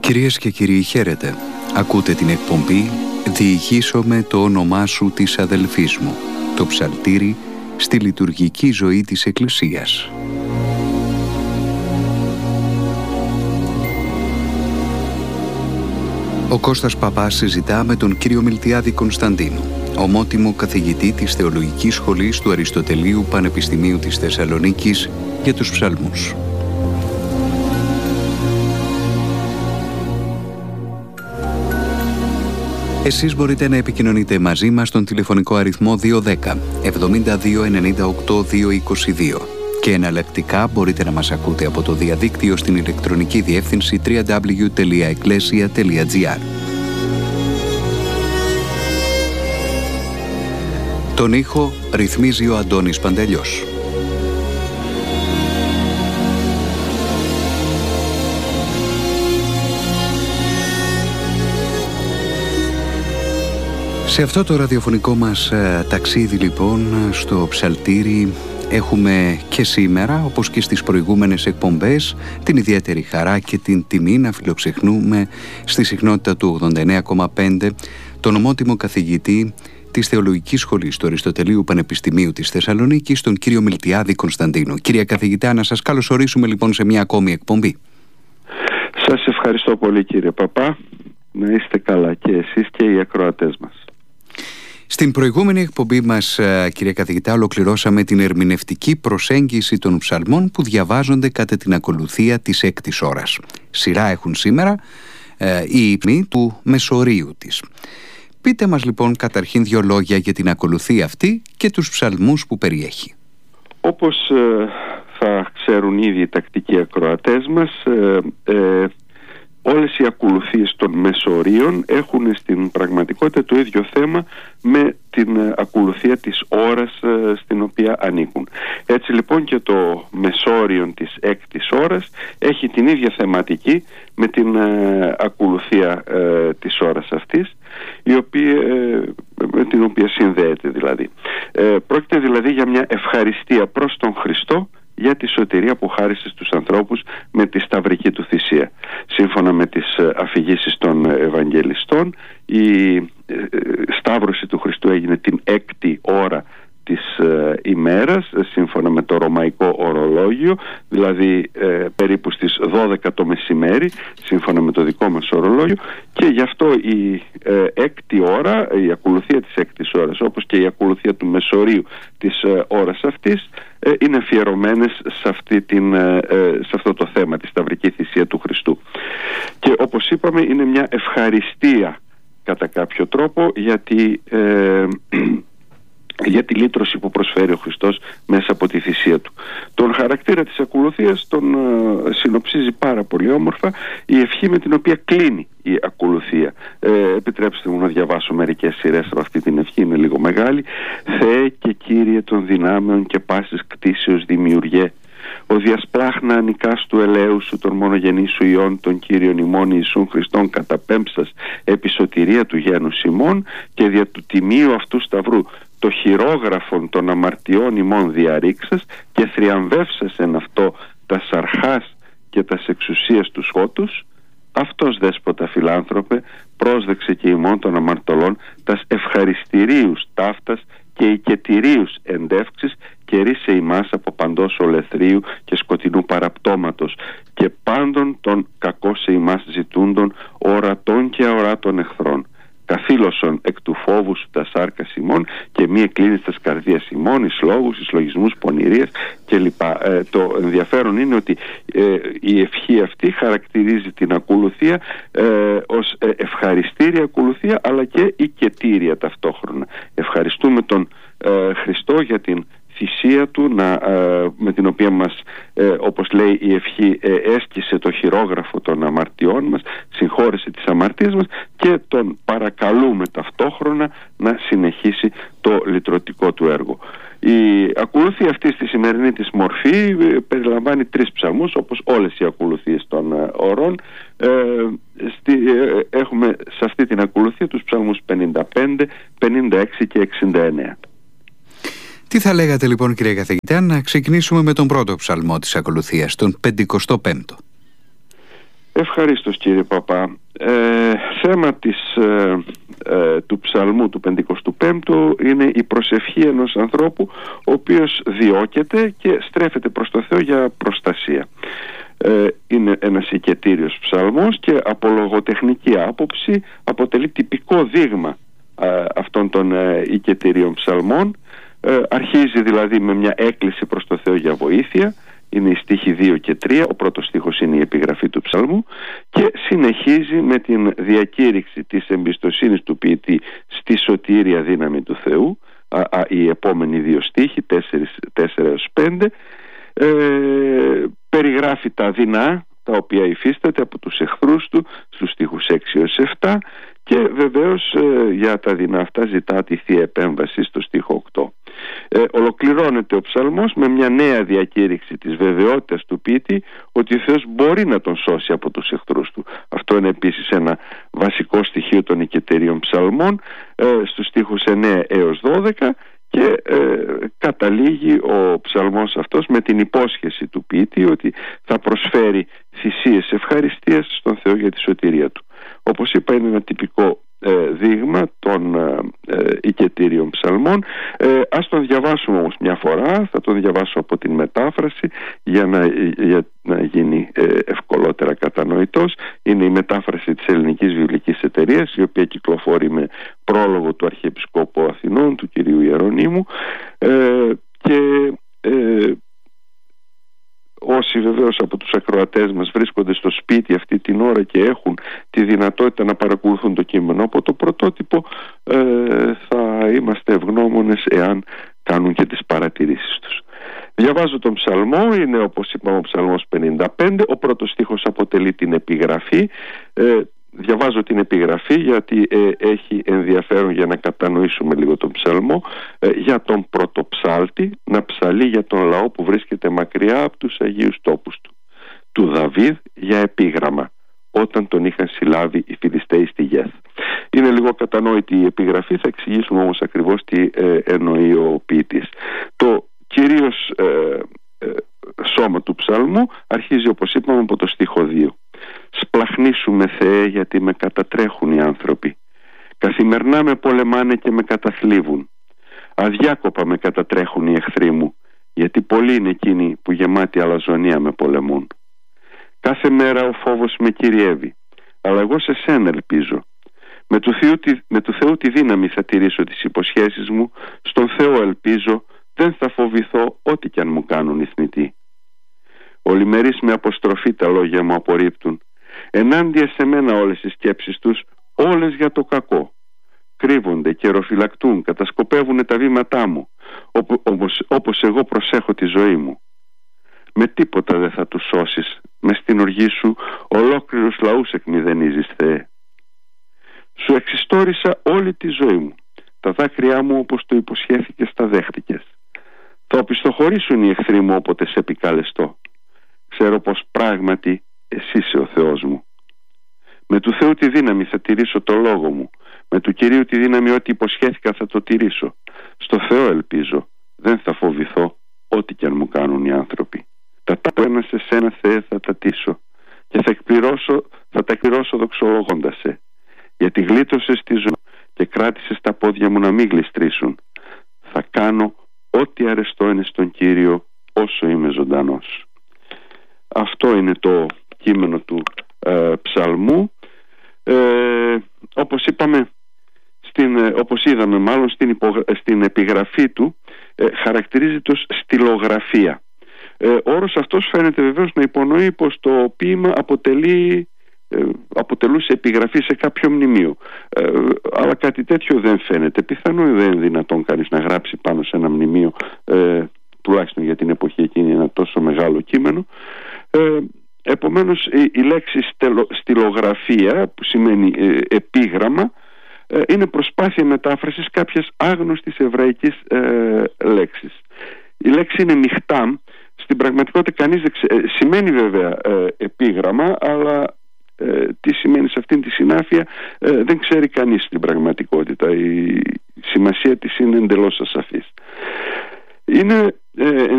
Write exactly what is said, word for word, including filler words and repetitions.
Κυρίες και κύριοι, χαίρετε. Ακούτε την εκπομπή «Διηγήσομαι το όνομά σου της αδελφής μου», το ψαλτήρι στη λειτουργική ζωή της Εκκλησίας. Ο Κώστας Παπάς συζητά με τον κύριο Μιλτιάδη Κωνσταντίνου, ομότιμο καθηγητή της Θεολογικής Σχολής του Αριστοτελείου Πανεπιστημίου της Θεσσαλονίκης, για τους ψαλμούς. Εσείς μπορείτε να επικοινωνείτε μαζί μας στον τηλεφωνικό αριθμό δύο ένα μηδέν εβδομήντα δύο ενενήντα οκτώ διακόσια είκοσι δύο και εναλλακτικά μπορείτε να μας ακούτε από το διαδίκτυο στην ηλεκτρονική διεύθυνση double-u double-u double-u τελεία εκκλέσια τελεία τζι άρ. Τον ήχο ρυθμίζει ο Αντώνης Παντελιός. Σε αυτό το ραδιοφωνικό μας ε, ταξίδι λοιπόν στο ψαλτήρι έχουμε και σήμερα, όπως και στις προηγούμενες εκπομπές, την ιδιαίτερη χαρά και την τιμή να φιλοξεχνούμε στη συχνότητα του ογδόντα εννέα κόμμα πέντε τον ομότιμο καθηγητή της Θεολογικής Σχολής του Αριστοτελείου Πανεπιστημίου της Θεσσαλονίκης, τον κύριο Μιλτιάδη Κωνσταντίνου. Κύριε καθηγητά, να σας καλωσορίσουμε λοιπόν σε μια ακόμη εκπομπή. Σας ευχαριστώ πολύ, κύριε Παπά. Να είστε καλά και εσείς και οι ακροατές μας. Στην προηγούμενη εκπομπή μας, κύριε καθηγητά, ολοκληρώσαμε την ερμηνευτική προσέγγιση των ψαλμών που διαβάζονται κατά την ακολουθία της έκτης ώρας. Σειρά έχουν σήμερα ε, η ύπνη του μεσορίου της. Πείτε μας λοιπόν καταρχήν δύο λόγια για την ακολουθία αυτή και τους ψαλμούς που περιέχει. Όπως ε, θα ξέρουν ήδη οι τακτικοί ακροατές μας, ε, ε, όλες οι ακολουθίες των μεσορίων έχουν στην πραγματικότητα το ίδιο θέμα με την ακολουθία της ώρας στην οποία ανήκουν. Έτσι λοιπόν και το μεσόριον της έκτης ώρας έχει την ίδια θεματική με την ακολουθία της ώρας αυτής, η οποία, με την οποία συνδέεται δηλαδή. Πρόκειται δηλαδή για μια ευχαριστία προς τον Χριστό για τη σωτηρία που χάρισε στους ανθρώπους με τη σταυρική του θυσία. Σύμφωνα με τις αφηγήσεις των Ευαγγελιστών, η σταύρωση του Χριστού έγινε την έκτη ώρα της ε, ημέρας, σύμφωνα με το ρωμαϊκό ορολόγιο, δηλαδή ε, περίπου στις δώδεκα το μεσημέρι, σύμφωνα με το δικό μας ορολόγιο, και γι' αυτό η ε, έκτη ώρα, η ακολουθία της έκτης ώρας, όπως και η ακολουθία του μεσορίου της ε, ώρας αυτής, ε, είναι αφιερωμένες σε, αυτή την, ε, σε αυτό το θέμα, τη σταυρική θυσία του Χριστού. Και όπως είπαμε, είναι μια ευχαριστία κατά κάποιο τρόπο, γιατί ε, για τη λύτρωση που προσφέρει ο Χριστός μέσα από τη θυσία του. Τον χαρακτήρα της ακολουθίας τον ε, συνοψίζει πάρα πολύ όμορφα η ευχή με την οποία κλείνει η ακολουθία. Ε, επιτρέψτε μου να διαβάσω μερικές σειρές από αυτή την ευχή, είναι λίγο μεγάλη. Θεέ και Κύριε των δυνάμεων και πάσης κτήσεως δημιουργέ, ο διασπλάχνα ανικάς του ελέου σου τον μονογενή σου Υιόν, τον Κύριον ημών Ιησούν Χριστόν καταπέμψας επί σωτηρία του γένους ημών, και δια του τιμίου αυτού σταυρού το χειρόγραφον των αμαρτιών ημών διαρρήξας και θριαμβεύσας εν αυτό τας αρχάς και τας εξουσίας του σκότους, αυτός δέσποτα φιλάνθρωπε πρόσδεξε και ημών των αμαρτωλών τας ευχαριστηρίους ταύτας και οικετηρίους εντεύξεις και ρίσε ημάς από παντός ολεθρίου και σκοτεινού παραπτώματος και πάντων των κακώς σε ημάς ζητούντων ορατών και αοράτων εχθρών. Καθήλωσον εκ του φόβου σου τα σάρκα ημών και μη εκλίνεις τας καρδίας ημών, εις λόγους, εις λογισμούς, πονηρίες κλπ. Ε, το ενδιαφέρον είναι ότι ε, η ευχή αυτή χαρακτηρίζει την ακολουθία ε, ως ε, ευχαριστήρια ακολουθία, αλλά και οικετήρια ταυτόχρονα. Ευχαριστούμε τον ε, Χριστό για την θυσία του, να, ε, με την οποία μας, ε, όπως λέει η ευχή, ε, έσκησε το χειρόγραφο των αμαρτιών μας, συγχώρεσε τις αμαρτίες μας, και τον παρακαλούμε ταυτόχρονα να συνεχίσει το λυτρωτικό του έργο. Η ακολουθία αυτή στη σημερινή της μορφή ε, περιλαμβάνει τρεις ψαλμούς, όπως όλες οι ακολουθίες των ε, ωρών. Ε, στη, ε, έχουμε σε αυτή την ακολουθία τους ψαλμούς πενήντα πέντε, πενήντα έξι και εξήντα εννέα. Τι θα λέγατε λοιπόν, κύριε καθηγητά, να ξεκινήσουμε με τον πρώτο ψαλμό της ακολουθίας, τον πεντηκοστό πέμπτο. Ευχαρίστως κύριε Παπά. Ε, θέμα της, ε, ε, του ψαλμού του πεντηκοστού πέμπτου είναι η προσευχή ενός ανθρώπου ο οποίος διώκεται και στρέφεται προς το Θεό για προστασία. Ε, είναι ένας οικετήριος ψαλμός και από λογοτεχνική άποψη αποτελεί τυπικό δείγμα ε, αυτών των ε, οικετήριων ψαλμών. Ε, αρχίζει δηλαδή με μια έκκληση προς το Θεό για βοήθεια. Είναι οι στίχοι δύο και τρία, ο πρώτος στίχος είναι η επιγραφή του ψαλμού και συνεχίζει με την διακήρυξη της εμπιστοσύνης του ποιητή στη σωτήρια δύναμη του Θεού. Α, α, οι επόμενοι δύο στίχοι, τέσσερα έως πέντε, ε, περιγράφει τα δεινά τα οποία υφίσταται από τους εχθρούς του στους στίχους έξι έως επτά και βεβαίως ε, για τα δεινά αυτά ζητά τη Θεία Επέμβαση στο στίχο οκτώ. Ε, ολοκληρώνεται ο ψαλμός με μια νέα διακήρυξη της βεβαιότητας του ποιητή ότι ο Θεός μπορεί να τον σώσει από τους εχθρούς του. Αυτό είναι επίσης ένα βασικό στοιχείο των οικετηρίων ψαλμών ε, στους στίχους εννέα έως δώδεκα και ε, καταλήγει ο ψαλμός αυτός με την υπόσχεση του ποιητή ότι θα προσφέρει θυσίες ευχαριστίας στον Θεό για τη σωτηρία του. Όπως είπα, είναι ένα τυπικό ε, δείγμα των ε, οικετήριων ψαλμών. Ε, ας τον διαβάσουμε όμως μια φορά. Θα τον διαβάσω από την μετάφραση για να, για να γίνει ε, ευκολότερα κατανοητός. Είναι η μετάφραση της Ελληνικής Βιβλικής Εταιρείας, η οποία κυκλοφορεί με πρόλογο του Αρχιεπισκόπου Αθηνών, του κυρίου Ιερονίμου, ε, και ε, όσοι βεβαίως από τους ακροατές μας βρίσκονται στο σπίτι αυτή την ώρα και έχουν τη δυνατότητα να παρακολουθούν το κείμενο από το πρωτότυπο, ε, θα είμαστε ευγνώμονες εάν κάνουν και τις παρατηρήσεις τους. Διαβάζω τον ψαλμό, είναι όπως είπαμε ο ψαλμός πενήντα πέντε, ο πρώτος στίχος αποτελεί την επιγραφή. ε, Διαβάζω την επιγραφή γιατί ε, έχει ενδιαφέρον για να κατανοήσουμε λίγο τον ψαλμό, ε, για τον πρωτοψάλτη να ψαλεί για τον λαό που βρίσκεται μακριά από τους Αγίους τόπους του. Του Δαβίδ για επίγραμμα, όταν τον είχαν συλλάβει οι Φιλιστέοι στη Γεθ. Είναι λίγο κατανόητη η επιγραφή, θα εξηγήσουμε όμως ακριβώς τι ε, εννοεί ο ποιητής. Το κυρίως ε, ε, σώμα του ψαλμού αρχίζει, όπως είπαμε, από το στίχο δύο. Σπλαχνίσου με, Θεέ, γιατί με κατατρέχουν οι άνθρωποι. Καθημερινά με πολεμάνε και με καταθλίβουν. Αδιάκοπα με κατατρέχουν οι εχθροί μου, γιατί πολλοί είναι εκείνοι που γεμάτοι αλαζονία με πολεμούν. Κάθε μέρα ο φόβος με κυριεύει, αλλά εγώ σε σένα ελπίζω. Με του Θεού, με του Θεού τη δύναμη θα τηρήσω τις υποσχέσεις μου, στον Θεό ελπίζω, δεν θα φοβηθώ ό,τι κι αν μου κάνουν οι θνητοί. Ολημερείς με αποστροφή τα λόγια μου απορρίπτουν. Ενάντια σε μένα όλες οι σκέψεις τους, όλες για το κακό. Κρύβονται, καιροφυλακτούν, κατασκοπεύουν τα βήματά μου, όπως, όπως εγώ προσέχω τη ζωή μου. Με τίποτα δεν θα τους σώσεις, μες στην οργή σου ολόκληρους λαούς εκμηδενίζεις, Θεέ. Σου εξιστόρισα όλη τη ζωή μου, τα δάκρυά μου όπως το υποσχέθηκες τα δέχτηκες. Θα οπισθοχωρήσουν οι εχθροί μου όποτε σε επικαλεστώ. Ξέρω πως πράγματι εσύ είσαι ο Θεός μου. Με του Θεού τη δύναμη θα τηρήσω το λόγο μου. Με του Κυρίου τη δύναμη ό,τι υποσχέθηκα θα το τηρήσω. Στο Θεό ελπίζω. Δεν θα φοβηθώ ό,τι κι αν μου κάνουν οι άνθρωποι. Τα τάπαινα σε σένα, Θεέ, θα τα τήσω και θα, εκπληρώσω, θα τα εκπληρώσω δοξολογώντας σε. Γιατί γλίτωσες τη ζωή και κράτησες τα πόδια μου να μην γλιστρήσουν. Θα κάνω ό,τι αρεστό είναι στον Κύριο όσο είμαι ζωντανός. Αυτό είναι το κείμενο του ε, ψαλμού. Ε, όπως είπαμε, στην, ε, όπως είδαμε μάλλον στην, υπογρα... στην επιγραφή του, ε, χαρακτηρίζεται ως στυλογραφία. Ε, ο όρος αυτός φαίνεται βεβαίως να υπονοεί πως το ποίημα αποτελεί, ε, αποτελούσε επιγραφή σε κάποιο μνημείο. Ε, αλλά κάτι τέτοιο δεν φαίνεται. Πιθανό δεν είναι δυνατόν κανείς να γράψει πάνω σε ένα μνημείο, ε, τουλάχιστον για την εποχή εκείνη, ένα τόσο μεγάλο κείμενο. Ε, επομένως η, η λέξη στελο, στυλογραφία, που σημαίνει ε, επίγραμμα, ε, είναι προσπάθεια μετάφρασης κάποιας άγνωστης εβραϊκής ε, λέξης. Η λέξη είναι μιχτάμ. Στην πραγματικότητα κανείς δεν ξε... ε, σημαίνει βέβαια ε, επίγραμμα, αλλά ε, τι σημαίνει σε αυτήν τη συνάφεια ε, δεν ξέρει κανείς στην πραγματικότητα. Η σημασία της είναι εντελώς ασαφής. Είναι ε,